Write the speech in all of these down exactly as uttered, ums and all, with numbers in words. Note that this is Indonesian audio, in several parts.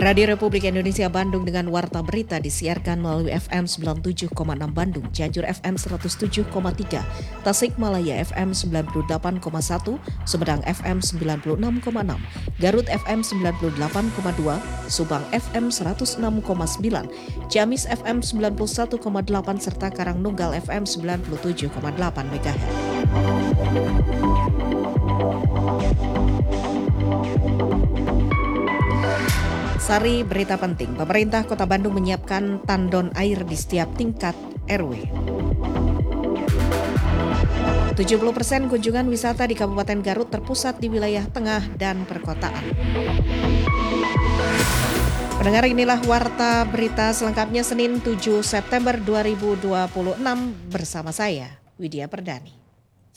Radio Republik Indonesia Bandung dengan Warta Berita disiarkan melalui F M sembilan puluh tujuh koma enam Bandung, Cianjur F M seratus tujuh koma tiga, Tasikmalaya F M sembilan puluh delapan koma satu, Sumedang F M sembilan puluh enam koma enam, Garut F M sembilan puluh delapan koma dua, Subang F M seratus enam koma sembilan, Ciamis F M sembilan puluh satu koma delapan, serta Karangnunggal F M sembilan puluh tujuh koma delapan megahertz. Sari berita penting, pemerintah Kota Bandung menyiapkan tandon air di setiap tingkat R W. tujuh puluh persen kunjungan wisata di Kabupaten Garut terpusat di wilayah tengah dan perkotaan. Pendengar, inilah Warta Berita selengkapnya Senin tujuh September dua ribu dua puluh enam bersama saya, Widya Perdani.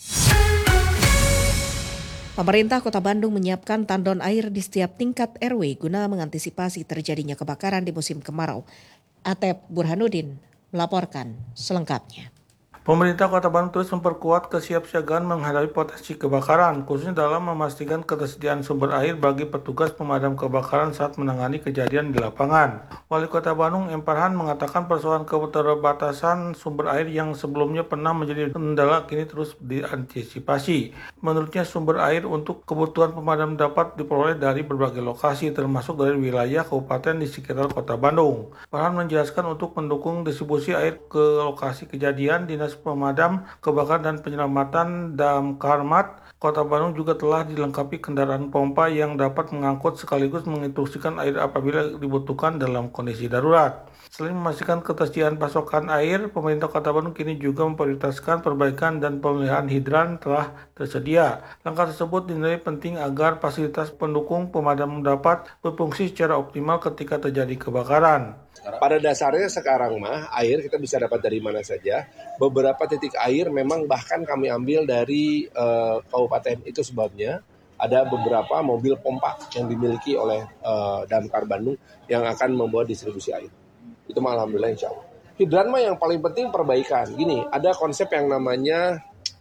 Pemerintah Kota Bandung menyiapkan tandon air di setiap tingkat R W guna mengantisipasi terjadinya kebakaran di musim kemarau. Atep Burhanuddin melaporkan selengkapnya. Pemerintah Kota Bandung terus memperkuat kesiapsiagaan menghadapi potensi kebakaran, khususnya dalam memastikan ketersediaan sumber air bagi petugas pemadam kebakaran saat menangani kejadian di lapangan. Wali Kota Bandung M. Farhan mengatakan persoalan keterbatasan sumber air yang sebelumnya pernah menjadi kendala kini terus diantisipasi. Menurutnya sumber air untuk kebutuhan pemadam dapat diperoleh dari berbagai lokasi, termasuk dari wilayah kabupaten di sekitar Kota Bandung. Farhan menjelaskan untuk mendukung distribusi air ke lokasi kejadian, Dinas Pemadam Kebakaran dan Penyelamatan Damkarmat Kota Bandung juga telah dilengkapi kendaraan pompa yang dapat mengangkut sekaligus menginstruksikan air apabila dibutuhkan dalam kondisi darurat. Selain memastikan ketersediaan pasokan air, pemerintah Kota Bandung kini juga memprioritaskan perbaikan dan pemeliharaan hidran telah tersedia. Langkah tersebut dinilai penting agar fasilitas pendukung pemadam dapat berfungsi secara optimal ketika terjadi kebakaran. Pada dasarnya sekarang mah air kita bisa dapat dari mana saja. Beberapa titik air memang bahkan kami ambil dari uh, kabupaten, itu sebabnya ada beberapa mobil pompa yang dimiliki oleh uh, Damkar Bandung yang akan membawa distribusi air. Itu mah alhamdulillah insya Allah. Hidran mah yang paling penting perbaikan. Gini, ada konsep yang namanya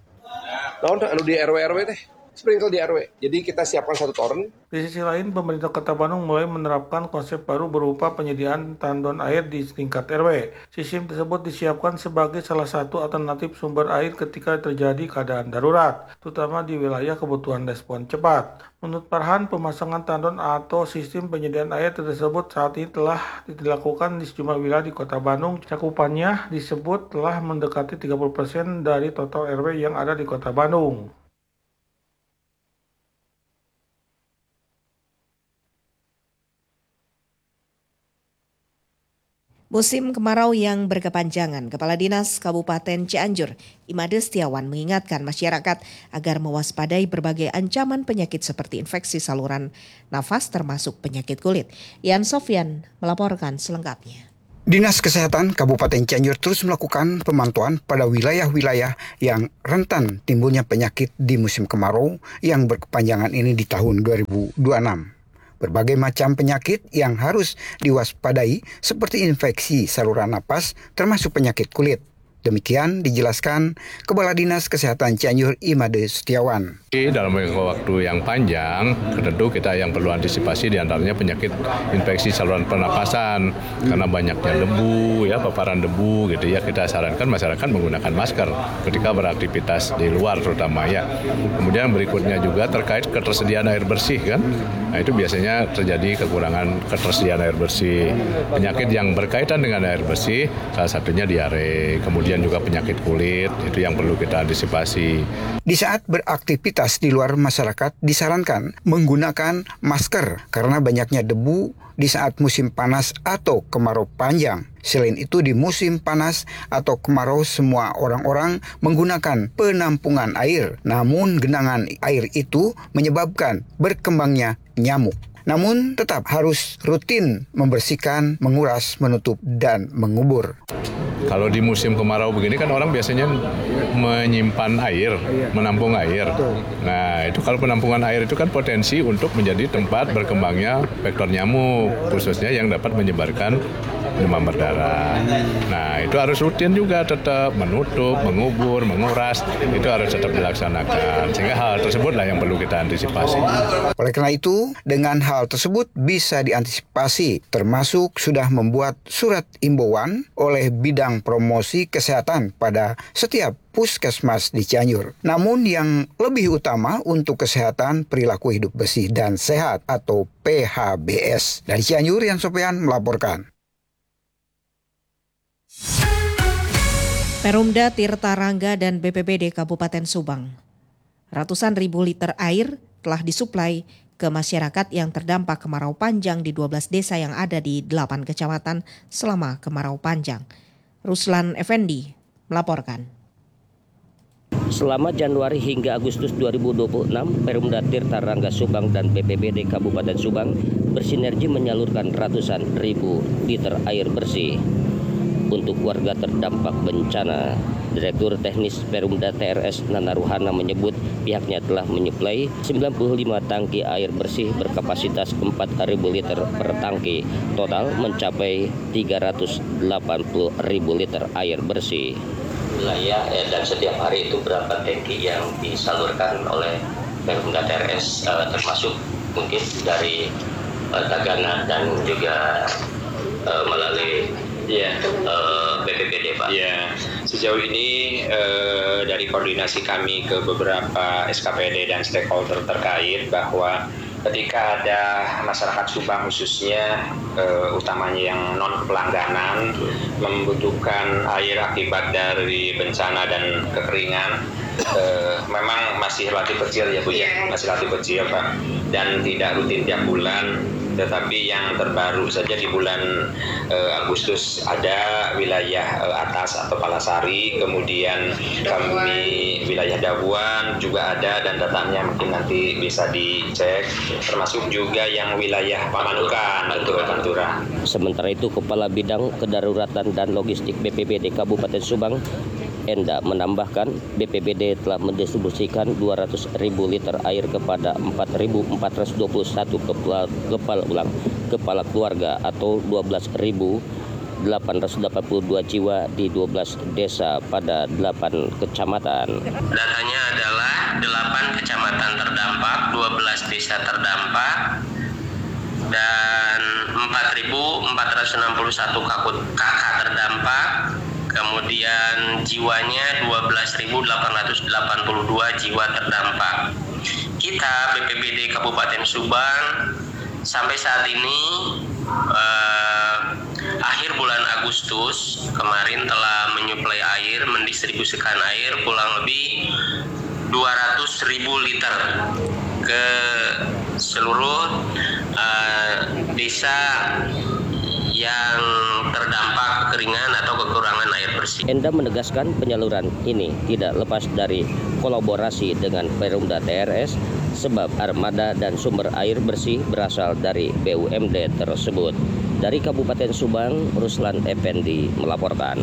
tahun anu di R W R W teh. Sprinkle di R W. Jadi kita siapkan satu toren. Di sisi lain, pemerintah Kota Bandung mulai menerapkan konsep baru berupa penyediaan tandon air di tingkat R W. Sistem tersebut disiapkan sebagai salah satu alternatif sumber air ketika terjadi keadaan darurat, terutama di wilayah kebutuhan respon cepat. Menurut Farhan, pemasangan tandon atau sistem penyediaan air tersebut saat ini telah dilakukan di sejumlah wilayah di Kota Bandung. Cakupannya disebut telah mendekati tiga puluh persen dari total R W yang ada di Kota Bandung. Musim kemarau yang berkepanjangan, Kepala Dinas Kabupaten Cianjur, Imade Setiawan mengingatkan masyarakat agar mewaspadai berbagai ancaman penyakit seperti infeksi saluran nafas termasuk penyakit kulit. Ian Sofyan melaporkan selengkapnya. Dinas Kesehatan Kabupaten Cianjur terus melakukan pemantauan pada wilayah-wilayah yang rentan timbulnya penyakit di musim kemarau yang berkepanjangan ini di tahun dua ribu dua puluh enam. Berbagai macam penyakit yang harus diwaspadai seperti infeksi saluran napas termasuk penyakit kulit. Demikian dijelaskan Kepala Dinas Kesehatan Cianjur Imade Setiawan. Dalam waktu yang panjang, tentu kita yang perlu antisipasi diantaranya penyakit infeksi saluran pernapasan karena banyaknya debu, ya paparan debu, gitu ya. Kita sarankan masyarakat menggunakan masker ketika beraktivitas di luar terutama ya. Kemudian berikutnya juga terkait ketersediaan air bersih kan. Nah itu biasanya terjadi kekurangan ketersediaan air bersih. Penyakit yang berkaitan dengan air bersih salah satunya diare, kemudian juga penyakit kulit, itu yang perlu kita antisipasi. Di saat beraktivitas di luar, masyarakat disarankan menggunakan masker karena banyaknya debu di saat musim panas atau kemarau panjang. Selain itu di musim panas atau kemarau semua orang-orang menggunakan penampungan air. Namun genangan air itu menyebabkan berkembangnya nyamuk. Namun tetap harus rutin membersihkan, menguras, menutup, dan mengubur. Kalau di musim kemarau begini kan orang biasanya menyimpan air, menampung air. Nah itu kalau penampungan air itu kan potensi untuk menjadi tempat berkembangnya vektor nyamuk, khususnya yang dapat menyebarkan demam berdarah. Nah, itu harus rutin juga tetap menutup, mengubur, menguras, itu harus tetap dilaksanakan. Sehingga hal tersebutlah yang perlu kita antisipasi. Oleh karena itu, dengan hal tersebut bisa diantisipasi, termasuk sudah membuat surat imbauan oleh bidang promosi kesehatan pada setiap puskesmas di Cianjur. Namun yang lebih utama untuk kesehatan perilaku hidup bersih dan sehat atau P H B S. Dari Cianjur, Yan Sofian melaporkan. Perumda Tirta Rangga dan B P B D Kabupaten Subang. Ratusan ribu liter air telah disuplai ke masyarakat yang terdampak kemarau panjang di dua belas desa yang ada di delapan kecamatan selama kemarau panjang. Ruslan Effendi melaporkan. Selama Januari hingga Agustus dua ribu dua puluh enam, Perumda Tirta Rangga Subang dan B P B D Kabupaten Subang bersinergi menyalurkan ratusan ribu liter air bersih untuk warga terdampak bencana. Direktur Teknis Perumda T R S Nana Ruhana menyebut pihaknya telah menyuplai sembilan puluh lima tangki air bersih berkapasitas empat ribu liter per tangki. Total mencapai tiga ratus delapan puluh ribu liter air bersih. Wilayah eh, dan setiap hari itu berapa tangki yang disalurkan oleh Perumda T R S eh, termasuk mungkin dari eh, Tagana dan juga eh, melalui ya eh, B P B D, Pak. Ya, sejauh ini eh, dari koordinasi kami ke beberapa S K P D dan stakeholder terkait bahwa ketika ada masyarakat Subang khususnya eh, utamanya yang non pelangganan membutuhkan air akibat dari bencana dan kekeringan, eh, memang masih relatif kecil ya Bu ya, masih relatif kecil Pak, dan tidak rutin tiap bulan. Tetapi yang terbaru saja di bulan eh, Agustus ada wilayah eh, atas atau Palasari, kemudian kami wilayah Dabuan juga ada dan datanya mungkin nanti bisa dicek, termasuk juga yang wilayah Pamanukan atau Pantura. Sementara itu, Kepala Bidang Kedaruratan dan Logistik B P B D Kabupaten Subang Enda menambahkan B P B D telah mendistribusikan dua ratus ribu liter air kepada empat ribu empat ratus dua puluh satu kepala, kepala, ulang, kepala keluarga atau dua belas ribu delapan ratus delapan puluh dua jiwa di dua belas desa pada delapan kecamatan. Datanya adalah delapan kecamatan terdampak, dua belas desa terdampak, dan empat ribu empat ratus enam puluh satu K K terdampak. Kemudian jiwanya dua belas ribu delapan ratus delapan puluh dua jiwa terdampak. Kita B P B D Kabupaten Subang sampai saat ini eh, akhir bulan Agustus kemarin telah menyuplai air, mendistribusikan air kurang lebih dua ratus ribu liter ke seluruh eh, desa yang terdampak kekeringan atau kekurangan air bersih. Enda menegaskan penyaluran ini tidak lepas dari kolaborasi dengan Perumda T R S sebab armada dan sumber air bersih berasal dari B U M D tersebut. Dari Kabupaten Subang, Ruslan Effendi melaporkan.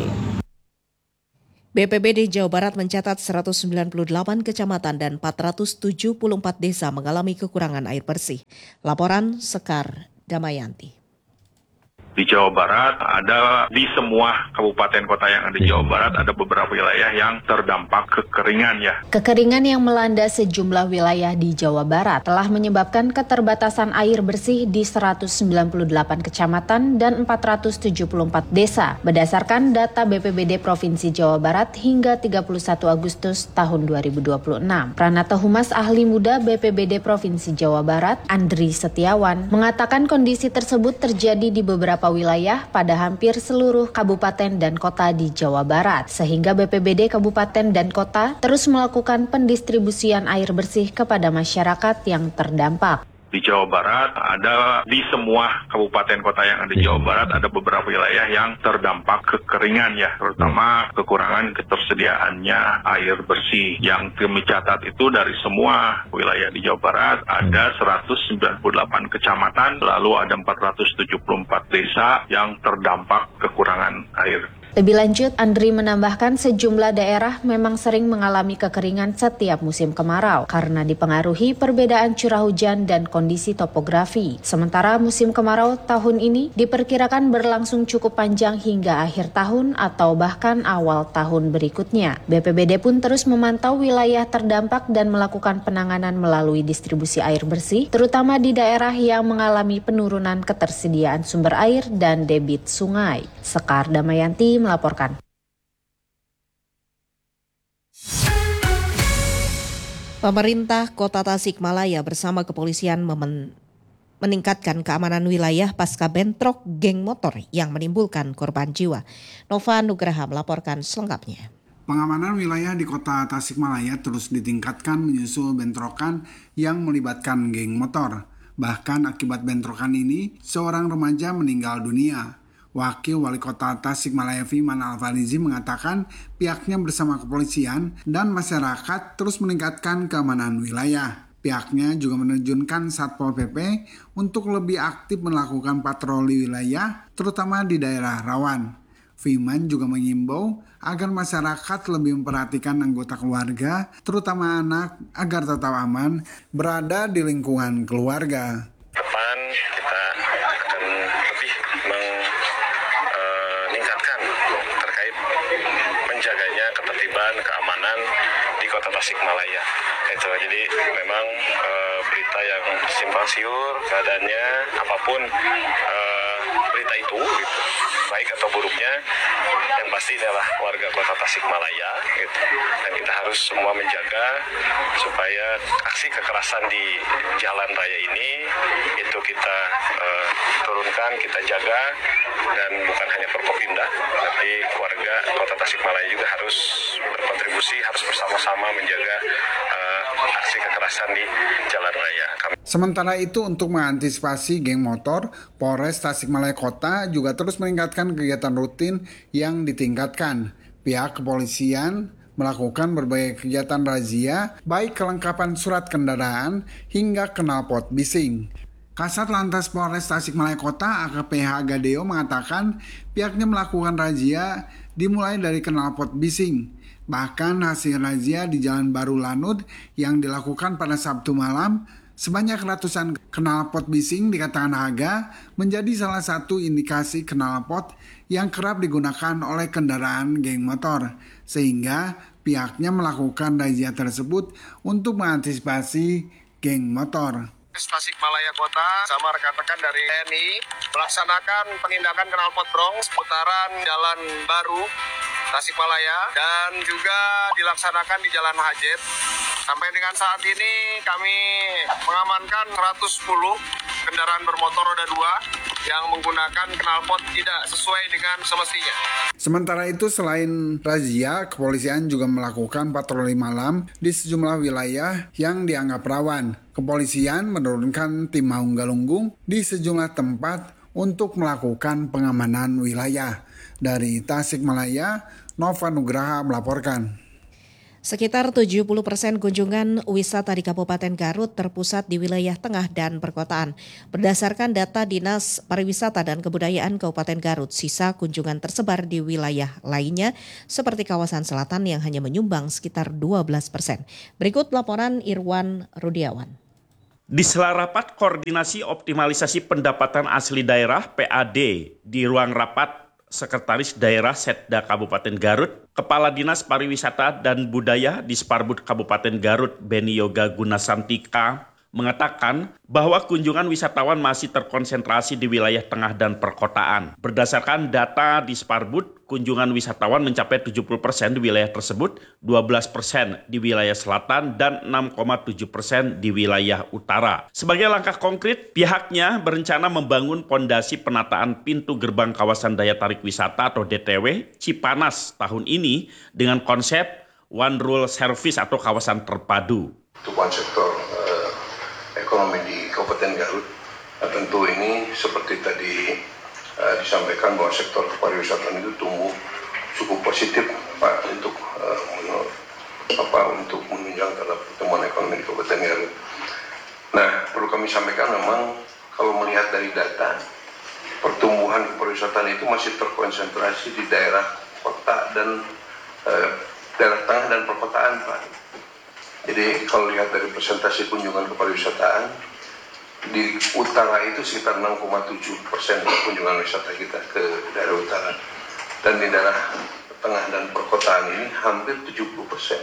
B P B D Jawa Barat mencatat seratus sembilan puluh delapan kecamatan dan empat ratus tujuh puluh empat desa mengalami kekurangan air bersih. Laporan Sekar Damayanti. Di Jawa Barat ada di semua kabupaten kota yang ada di Jawa Barat ada beberapa wilayah yang terdampak kekeringan ya. Kekeringan yang melanda sejumlah wilayah di Jawa Barat telah menyebabkan keterbatasan air bersih di seratus sembilan puluh delapan kecamatan dan empat ratus tujuh puluh empat desa berdasarkan data B P B D Provinsi Jawa Barat hingga tiga puluh satu Agustus tahun dua ribu dua puluh enam. Pranata Humas Ahli Muda B P B D Provinsi Jawa Barat, Andri Setiawan, mengatakan kondisi tersebut terjadi di beberapa wilayah pada hampir seluruh kabupaten dan kota di Jawa Barat, sehingga B P B D Kabupaten dan Kota terus melakukan pendistribusian air bersih kepada masyarakat yang terdampak. Di Jawa Barat ada di semua kabupaten kota yang ada di Jawa Barat ada beberapa wilayah yang terdampak kekeringan ya, terutama kekurangan ketersediaannya air bersih. Yang kami catat itu dari semua wilayah di Jawa Barat ada seratus sembilan puluh delapan kecamatan, lalu ada empat ratus tujuh puluh empat desa yang terdampak kekurangan air. Lebih lanjut, Andri menambahkan sejumlah daerah memang sering mengalami kekeringan setiap musim kemarau karena dipengaruhi perbedaan curah hujan dan kondisi topografi. Sementara musim kemarau tahun ini diperkirakan berlangsung cukup panjang hingga akhir tahun atau bahkan awal tahun berikutnya. B P B D pun terus memantau wilayah terdampak dan melakukan penanganan melalui distribusi air bersih, terutama di daerah yang mengalami penurunan ketersediaan sumber air dan debit sungai. Sekar Damayanti melaporkan. Pemerintah Kota Tasikmalaya bersama kepolisian memen- meningkatkan keamanan wilayah pasca bentrok geng motor yang menimbulkan korban jiwa. Nova Nugraha melaporkan selengkapnya. Pengamanan wilayah di Kota Tasikmalaya terus ditingkatkan menyusul bentrokan yang melibatkan geng motor. Bahkan akibat bentrokan ini, seorang remaja meninggal dunia. Wakil Wali Kota Tasikmalaya Fiman Alfarizi mengatakan pihaknya bersama kepolisian dan masyarakat terus meningkatkan keamanan wilayah. Pihaknya juga menerjunkan Satpol P P untuk lebih aktif melakukan patroli wilayah, terutama di daerah rawan. Fiman juga mengimbau agar masyarakat lebih memperhatikan anggota keluarga, terutama anak, agar tetap aman berada di lingkungan keluarga. Depan kita akan lebih meningkatkan terkait menjaganya ketertiban, keamanan di Kota Tasikmalaya. Itu jadi memang e, berita yang simpang siur keadaannya apapun e, berita itu gitu, baik atau buruknya, yang pasti adalah warga Kota Tasikmalaya gitu. Dan kita harus semua menjaga supaya aksi kekerasan di jalan raya ini itu kita e, turunkan, kita jaga, dan bukan hanya Forkopimda, tapi warga Kota Tasikmalaya juga harus berkontribusi, harus bersama-sama menjaga e, aksi kekerasan di jalan raya. Kami... Sementara itu untuk mengantisipasi geng motor, Polres Tasikmalaya Kota juga terus meningkatkan kegiatan rutin yang ditingkatkan. Pihak kepolisian melakukan berbagai kegiatan razia, baik kelengkapan surat kendaraan hingga knalpot bising. Kasat Lantas Polres Tasikmalaya Kota A K P H Gadeo mengatakan pihaknya melakukan razia dimulai dari knalpot bising. Bahkan hasil razia di Jalan Baru Lanud yang dilakukan pada Sabtu malam, sebanyak ratusan knalpot bising dikatakan Haga menjadi salah satu indikasi knalpot yang kerap digunakan oleh kendaraan geng motor, sehingga pihaknya melakukan razia tersebut untuk mengantisipasi geng motor. Tasikmalaya Kota sama rekan-rekan dari T N I melaksanakan penindakan knalpot brong seputaran Jalan Baru Tasikmalaya dan juga dilaksanakan di Jalan Hajet. Sampai dengan saat ini kami mengamankan seratus sepuluh kendaraan bermotor roda dua yang menggunakan knalpot tidak sesuai dengan semestinya. Sementara itu selain razia, kepolisian juga melakukan patroli malam di sejumlah wilayah yang dianggap rawan. Kepolisian menurunkan tim Maung Galunggung di sejumlah tempat untuk melakukan pengamanan wilayah. Dari Tasikmalaya, Nova Nugraha melaporkan. Sekitar tujuh puluh persen kunjungan wisata di Kabupaten Garut terpusat di wilayah tengah dan perkotaan. Berdasarkan data Dinas Pariwisata dan Kebudayaan Kabupaten Garut, sisa kunjungan tersebar di wilayah lainnya seperti kawasan selatan yang hanya menyumbang sekitar dua belas persen. Berikut laporan Irwan Rudiawan. Di sela rapat koordinasi optimalisasi pendapatan asli daerah P A D di ruang rapat Sekretaris Daerah Setda Kabupaten Garut, Kepala Dinas Pariwisata dan Budaya di Sparbud Kabupaten Garut Beni Yoga Gunasantika mengatakan bahwa kunjungan wisatawan masih terkonsentrasi di wilayah tengah dan perkotaan. Berdasarkan data di Sparbud, kunjungan wisatawan mencapai tujuh puluh persen di wilayah tersebut, dua belas persen di wilayah selatan, dan enam koma tujuh persen di wilayah utara. Sebagai langkah konkret, pihaknya berencana membangun pondasi penataan pintu gerbang kawasan daya tarik wisata atau D T W Cipanas tahun ini dengan konsep One Rule Service atau kawasan terpadu. Untuk sektor uh, ekonomi di Kabupaten Garut, nah, tentu ini seperti tadi uh, disampaikan bahwa sektor pariwisata itu tumbuh cukup positif Pak untuk uh, menurut, apa untuk menunjang terhadap pertumbuhan ekonomi di Kabupaten Garut. Nah, perlu kami sampaikan memang kalau melihat dari data pertumbuhan pariwisata itu masih terkonsentrasi di daerah kota dan eh, daerah tengah dan perkotaan, Pak. Jadi kalau lihat dari presentasi kunjungan kepariwisataan, di utara itu sekitar enam koma tujuh persen kunjungan wisata kita ke daerah utara. Dan di daerah tengah dan perkotaan ini hampir tujuh puluh persen.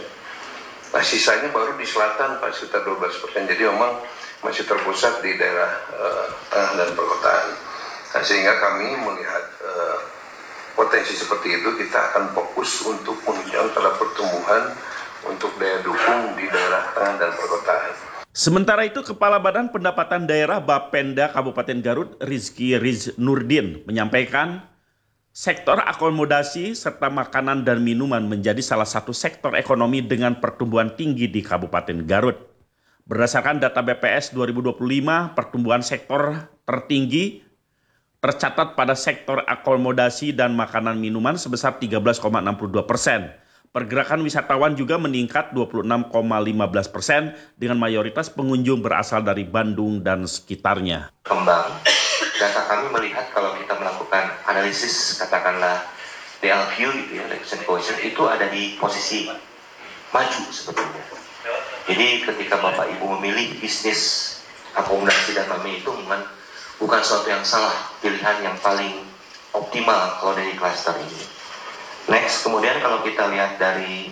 Nah sisanya baru di selatan, Pak, sekitar dua belas persen. Jadi memang masih terpusat di daerah uh, tengah dan perkotaan. Nah sehingga kami melihat uh, potensi seperti itu, kita akan fokus untuk menunjang pada pertumbuhan untuk daya dukung di daerah tengah dan perkotaan. Sementara itu, Kepala Badan Pendapatan Daerah Bapenda Kabupaten Garut, Rizky Riz Nurdin, menyampaikan sektor akomodasi serta makanan dan minuman menjadi salah satu sektor ekonomi dengan pertumbuhan tinggi di Kabupaten Garut. Berdasarkan data B P S dua ribu dua puluh lima, pertumbuhan sektor tertinggi tercatat pada sektor akomodasi dan makanan minuman sebesar tiga belas koma enam puluh dua persen. Pergerakan wisatawan juga meningkat dua puluh enam koma lima belas persen dengan mayoritas pengunjung berasal dari Bandung dan sekitarnya. Kembang, data kami melihat kalau kita melakukan analisis katakanlah D L Q gitu ya, Location Quotient, itu ada di posisi maju sebetulnya. Jadi ketika Bapak Ibu memilih bisnis akomodasi dan mami itu bukan, bukan suatu yang salah, pilihan yang paling optimal kalau dari klaster ini. Next, kemudian kalau kita lihat dari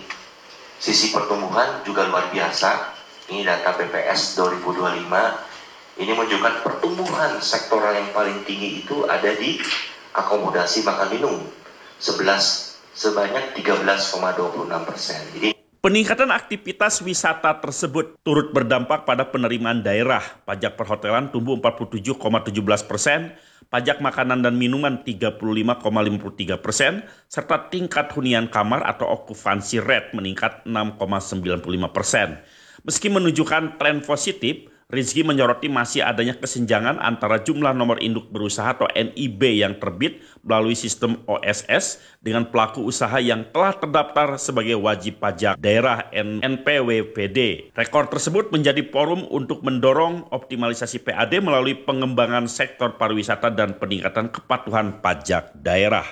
sisi pertumbuhan juga luar biasa. Ini data B P S dua ribu dua puluh lima. Ini menunjukkan pertumbuhan sektoral yang paling tinggi itu ada di akomodasi makan minum. sebelas sebanyak tiga belas koma dua puluh enam persen. Jadi peningkatan aktivitas wisata tersebut turut berdampak pada penerimaan daerah. Pajak perhotelan tumbuh empat puluh tujuh koma satu tujuh persen, pajak makanan dan minuman tiga puluh lima koma lima tiga persen, serta tingkat hunian kamar atau occupancy rate meningkat enam koma sembilan lima persen. Meski menunjukkan tren positif, Rizky menyoroti masih adanya kesenjangan antara jumlah nomor induk berusaha atau N I B yang terbit melalui sistem O S S dengan pelaku usaha yang telah terdaftar sebagai wajib pajak daerah N P W P D. Rekor tersebut menjadi forum untuk mendorong optimalisasi P A D melalui pengembangan sektor pariwisata dan peningkatan kepatuhan pajak daerah.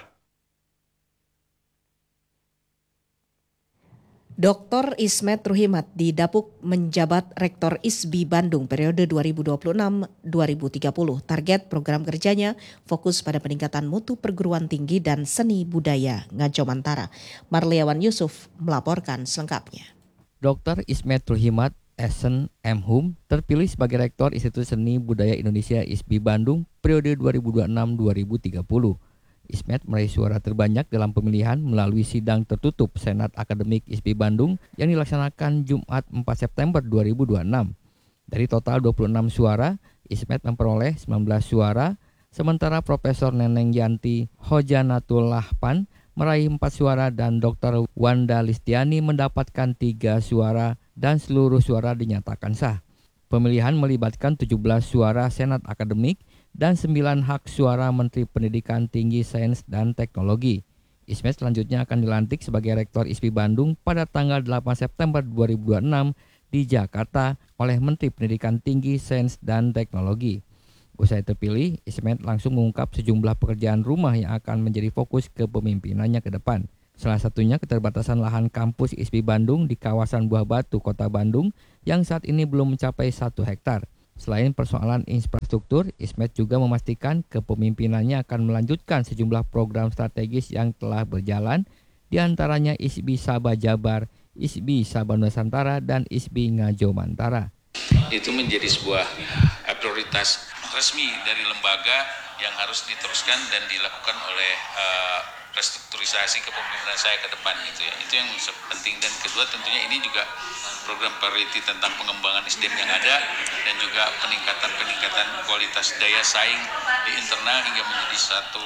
Doktor Ismet Ruhimat didapuk menjabat Rektor I S B I Bandung periode dua ribu dua puluh enam sampai dua ribu tiga puluh. Target program kerjanya fokus pada peningkatan mutu perguruan tinggi dan seni budaya Ngajomantara. Marliawan Yusuf melaporkan selengkapnya. Doktor Ismet Ruhimat S N M Hum terpilih sebagai Rektor Institut Seni Budaya Indonesia I S B I Bandung periode dua ribu dua puluh enam sampai dua ribu tiga puluh. Ismet meraih suara terbanyak dalam pemilihan melalui sidang tertutup Senat Akademik I S B I Bandung yang dilaksanakan Jumat empat September dua ribu dua puluh enam. Dari total dua puluh enam suara, Ismet memperoleh sembilan belas suara, sementara Profesor Neneng Yanti Hojanatul Lahpan meraih empat suara dan Doktor Wanda Listiani mendapatkan tiga suara dan seluruh suara dinyatakan sah. Pemilihan melibatkan tujuh belas suara Senat Akademik dan sembilan hak suara Menteri Pendidikan Tinggi, Sains, dan Teknologi. Ismet selanjutnya akan dilantik sebagai Rektor I S B I Bandung pada tanggal delapan September dua ribu dua puluh enam di Jakarta oleh Menteri Pendidikan Tinggi, Sains, dan Teknologi. Usai terpilih, Ismet langsung mengungkap sejumlah pekerjaan rumah yang akan menjadi fokus kepemimpinannya ke depan. Salah satunya keterbatasan lahan kampus I S B I Bandung di kawasan Buah Batu, Kota Bandung yang saat ini belum mencapai satu hektar. Selain persoalan infrastruktur, Ismet juga memastikan kepemimpinannya akan melanjutkan sejumlah program strategis yang telah berjalan, diantaranya I S B I Sabah Jabar, I S B I Sabah Nusantara, dan I S B I Ngajomantara. Itu menjadi sebuah prioritas resmi dari lembaga yang harus diteruskan dan dilakukan oleh uh, restrukturisasi kepemimpinan saya ke depan itu ya. Itu yang penting. Dan kedua tentunya ini juga program priority tentang pengembangan S D M yang ada dan juga peningkatan-peningkatan kualitas daya saing di internal hingga menjadi satu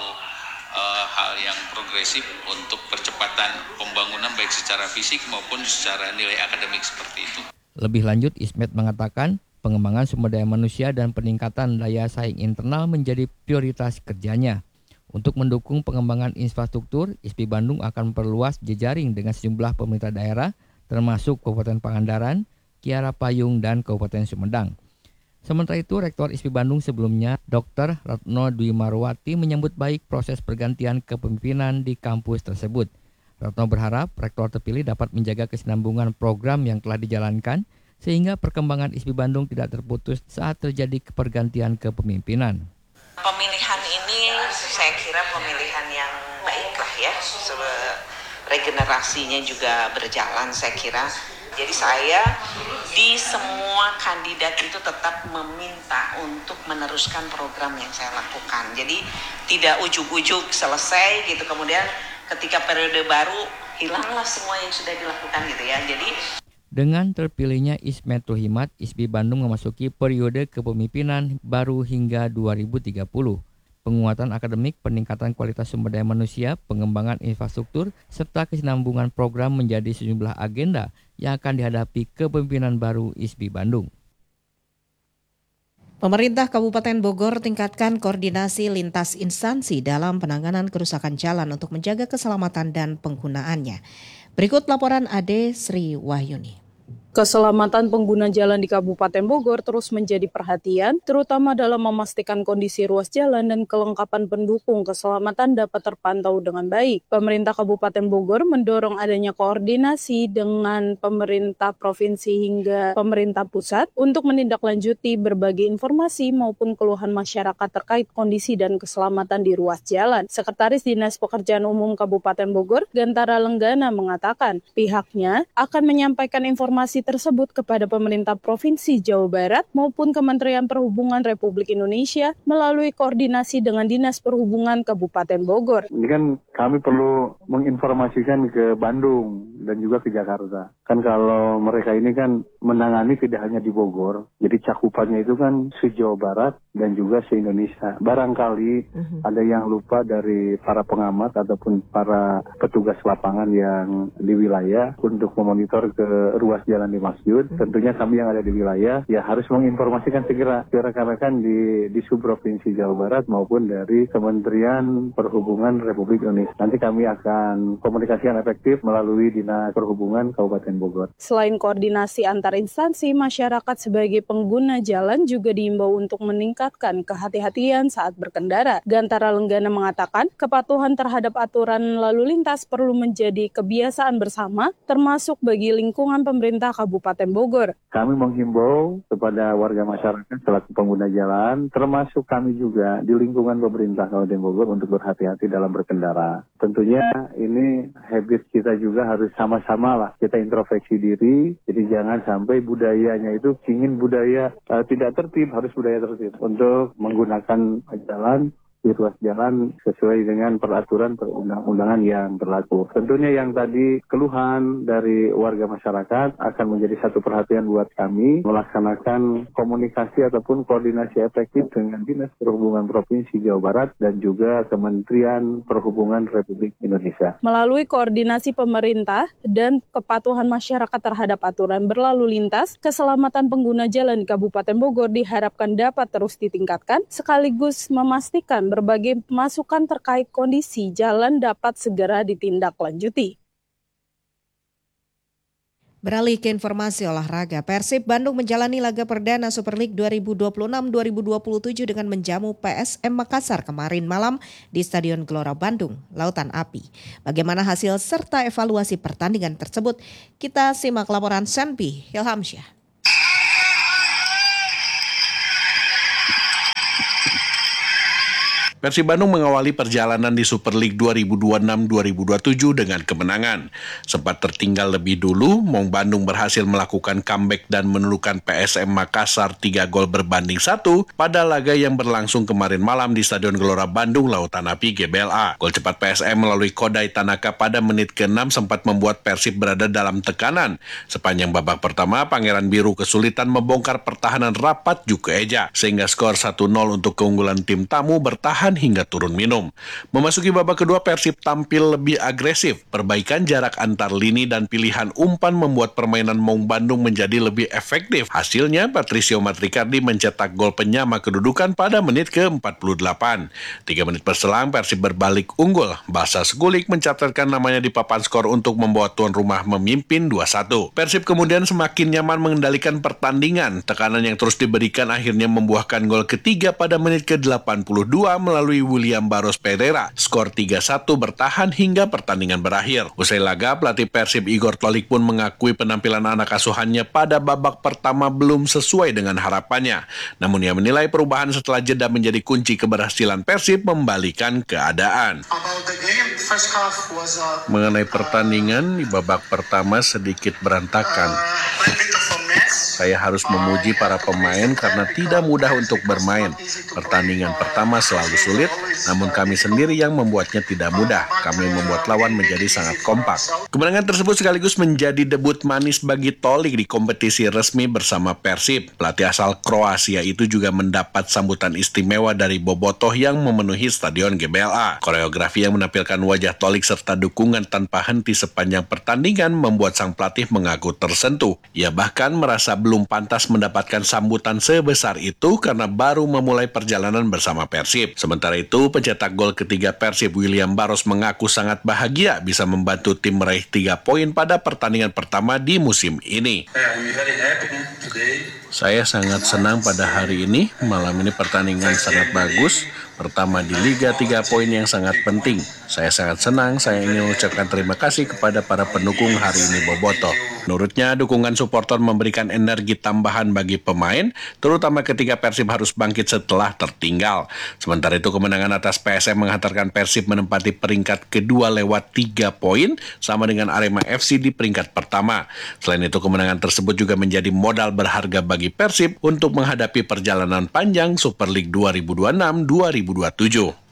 uh, hal yang progresif untuk percepatan pembangunan baik secara fisik maupun secara nilai akademik seperti itu. Lebih lanjut, Ismet mengatakan pengembangan sumber daya manusia dan peningkatan daya saing internal menjadi prioritas kerjanya. Untuk mendukung pengembangan infrastruktur, I S B I Bandung akan memperluas jejaring dengan sejumlah pemerintah daerah, termasuk Kabupaten Pangandaran, Kiara Payung, dan Kabupaten Sumedang. Sementara itu, Rektor I S B I Bandung sebelumnya, Doktor Retno Dwi Marwati menyambut baik proses pergantian kepemimpinan di kampus tersebut. Retno berharap rektor terpilih dapat menjaga kesinambungan program yang telah dijalankan sehingga perkembangan I S B I Bandung tidak terputus saat terjadi kepergantian kepemimpinan. Pemilihan ini saya kira pemilihan yang baik lah ya, regenerasinya juga berjalan saya kira. Jadi saya di semua kandidat itu tetap meminta untuk meneruskan program yang saya lakukan. Jadi tidak ujuk-ujuk selesai gitu, kemudian ketika periode baru hilanglah semua yang sudah dilakukan gitu ya. Jadi dengan terpilihnya Ismet Ruhimat, I S B I Bandung memasuki periode kepemimpinan baru hingga dua ribu tiga puluh. Penguatan akademik, peningkatan kualitas sumber daya manusia, pengembangan infrastruktur, serta kesinambungan program menjadi sejumlah agenda yang akan dihadapi kepemimpinan baru I S B I Bandung. Pemerintah Kabupaten Bogor tingkatkan koordinasi lintas instansi dalam penanganan kerusakan jalan untuk menjaga keselamatan dan penggunaannya. Berikut laporan Ade Sri Wahyuni. Keselamatan pengguna jalan di Kabupaten Bogor terus menjadi perhatian, terutama dalam memastikan kondisi ruas jalan dan kelengkapan pendukung keselamatan dapat terpantau dengan baik. Pemerintah Kabupaten Bogor mendorong adanya koordinasi dengan pemerintah provinsi hingga pemerintah pusat untuk menindaklanjuti berbagai informasi maupun keluhan masyarakat terkait kondisi dan keselamatan di ruas jalan. Sekretaris Dinas Pekerjaan Umum Kabupaten Bogor, Gantara Lenggana, mengatakan pihaknya akan menyampaikan informasi tersebut kepada pemerintah Provinsi Jawa Barat maupun Kementerian Perhubungan Republik Indonesia melalui koordinasi dengan Dinas Perhubungan Kabupaten Bogor. Ini kan kami perlu menginformasikan ke Bandung dan juga ke Jakarta. Kan kalau mereka ini kan menangani tidak hanya di Bogor, jadi cakupannya itu kan se-Jawa Barat dan juga se-Indonesia. Barangkali uh-huh. ada yang lupa dari para pengamat ataupun para petugas lapangan yang di wilayah untuk memonitor ke ruas jalan di Masjid. Tentunya kami yang ada di wilayah ya harus menginformasikan segera ke rekan-rekan di di subprovinsi Jawa Barat maupun dari Kementerian Perhubungan Republik Indonesia. Nanti kami akan komunikasikan efektif melalui Dinas Perhubungan Kabupaten Bogor. Selain koordinasi antar instansi, masyarakat sebagai pengguna jalan juga diimbau untuk meningkatkan kehati-hatian saat berkendara. Gantara Lenggana mengatakan kepatuhan terhadap aturan lalu lintas perlu menjadi kebiasaan bersama, termasuk bagi lingkungan pemerintah Kabupaten Bogor. Kami menghimbau kepada warga masyarakat selaku pengguna jalan, termasuk kami juga di lingkungan pemerintah Kabupaten Bogor untuk berhati-hati dalam berkendara. Tentunya ini habit kita juga harus sama-sama lah kita introspeksi diri. Jadi jangan sampai budayanya itu ingin budaya uh, tidak tertib, harus budaya tertib untuk menggunakan jalan di ruas jalan sesuai dengan peraturan perundang-undangan yang berlaku. Tentunya yang tadi keluhan dari warga masyarakat akan menjadi satu perhatian buat kami melaksanakan komunikasi ataupun koordinasi efektif dengan Dinas Perhubungan Provinsi Jawa Barat dan juga Kementerian Perhubungan Republik Indonesia. Melalui koordinasi pemerintah dan kepatuhan masyarakat terhadap aturan berlalu lintas, keselamatan pengguna jalan di Kabupaten Bogor diharapkan dapat terus ditingkatkan sekaligus memastikan berbagai masukan terkait kondisi jalan dapat segera ditindaklanjuti. Beralih ke informasi olahraga, Persib Bandung menjalani laga perdana Super League dua ribu dua puluh enam dua ribu dua puluh tujuh dengan menjamu P S M Makassar kemarin malam di Stadion Gelora Bandung, Lautan Api. Bagaimana hasil serta evaluasi pertandingan tersebut? Kita simak laporan Senpi Hilhamsyah. Persib Bandung mengawali perjalanan di Super League dua ribu dua puluh enam dua ribu dua puluh tujuh dengan kemenangan. Sempat tertinggal lebih dulu, Maung Bandung berhasil melakukan comeback dan menundukkan P S M Makassar tiga gol berbanding satu pada laga yang berlangsung kemarin malam di Stadion Gelora Bandung Lautan Api G B L A. Gol cepat P S M melalui Kodai Tanaka pada menit keenam sempat membuat Persib berada dalam tekanan. Sepanjang babak pertama, Pangeran Biru kesulitan membongkar pertahanan rapat Juke Eja, sehingga skor satu nol untuk keunggulan tim tamu bertahan hingga turun minum. Memasuki babak kedua, Persib tampil lebih agresif. Perbaikan jarak antar lini dan pilihan umpan membuat permainan Maung Bandung menjadi lebih efektif. Hasilnya, Patricio Matricardi mencetak gol penyama kedudukan pada menit ke empat puluh delapan. Tiga menit berselang, Persib berbalik unggul. Basa Segulik mencatatkan namanya di papan skor untuk membawa tuan rumah memimpin dua satu. Persib kemudian semakin nyaman mengendalikan pertandingan. Tekanan yang terus diberikan akhirnya membuahkan gol ketiga pada menit ke delapan puluh dua melalui melalui William Barros Pereira. Skor tiga satu bertahan hingga pertandingan berakhir. Usai laga, pelatih Persib Igor Tlolik pun mengakui penampilan anak asuhannya pada babak pertama belum sesuai dengan harapannya. Namun ia menilai perubahan setelah jeda menjadi kunci keberhasilan Persib membalikan keadaan. Mengenai pertandingan, di babak pertama sedikit berantakan. Saya harus memuji para pemain karena tidak mudah untuk bermain. Pertandingan pertama selalu sulit, namun kami sendiri yang membuatnya tidak mudah. Kami membuat lawan menjadi sangat kompak. Kemenangan tersebut sekaligus menjadi debut manis bagi Tlolik di kompetisi resmi bersama Persib. Pelatih asal Kroasia itu juga mendapat sambutan istimewa dari bobotoh yang memenuhi stadion G B L A. Koreografi yang menampilkan wajah Tlolik serta dukungan tanpa henti sepanjang pertandingan membuat sang pelatih mengaku tersentuh. Ia bahkan merasa belum pantas mendapatkan sambutan sebesar itu karena baru memulai perjalanan bersama Persib. Sementara itu, pencetak gol ketiga Persib William Barros mengaku sangat bahagia bisa membantu tim meraih tiga poin pada pertandingan pertama di musim ini. Saya sangat senang pada hari ini. Malam ini pertandingan sangat bagus. Pertama di Liga, tiga poin yang sangat penting. Saya sangat senang, saya ingin mengucapkan terima kasih kepada para pendukung hari ini bobotoh. Menurutnya, dukungan supporter memberikan energi tambahan bagi pemain, terutama ketika Persib harus bangkit setelah tertinggal. Sementara itu, kemenangan atas P S M menghantarkan Persib menempati peringkat kedua lewat tiga poin, sama dengan Arema F C di peringkat pertama. Selain itu, kemenangan tersebut juga menjadi modal berharga bagi Persib untuk menghadapi perjalanan panjang Super League dua ribu dua puluh enam dua ribu dua puluh tujuh.